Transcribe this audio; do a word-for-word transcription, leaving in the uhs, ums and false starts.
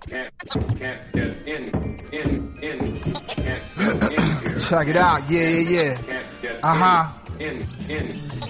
Can't, can't get in, in, in. Can't get in here. Check it out. Yeah, yeah, yeah. Can't get Uh-huh. in, in, in.